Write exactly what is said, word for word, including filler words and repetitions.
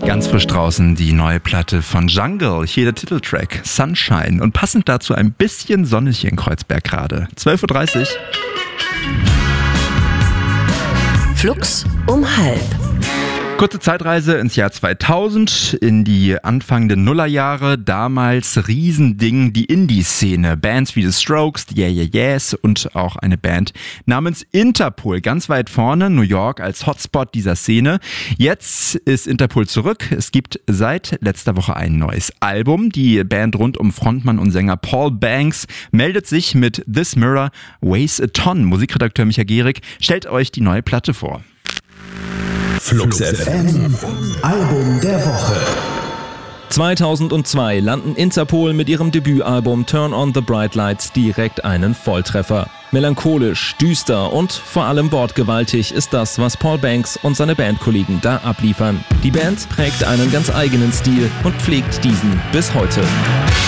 Ganz frisch draußen die neue Platte von Jungle, hier der Titeltrack Sunshine und passend dazu ein bisschen sonnig hier in Kreuzberg gerade. zwölf Uhr dreißig. Flux um halb. Kurze Zeitreise ins Jahr zweitausend, in die anfangenden Nullerjahre. Damals Riesending, die Indie-Szene. Bands wie The Strokes, die Yeah Yeah Yeahs und auch eine Band namens Interpol. Ganz weit vorne, New York als Hotspot dieser Szene. Jetzt ist Interpol zurück. Es gibt seit letzter Woche ein neues Album. Die Band rund um Frontmann und Sänger Paul Banks meldet sich mit This Mirror Weighs a Ton. Musikredakteur Micha Gehrig stellt euch die neue Platte vor. Flux F M, Album der Woche. zweitausendzwei landen Interpol mit ihrem Debütalbum Turn on the Bright Lights direkt einen Volltreffer. Melancholisch, düster und vor allem wortgewaltig ist das, was Paul Banks und seine Bandkollegen da abliefern. Die Band prägt einen ganz eigenen Stil und pflegt diesen bis heute.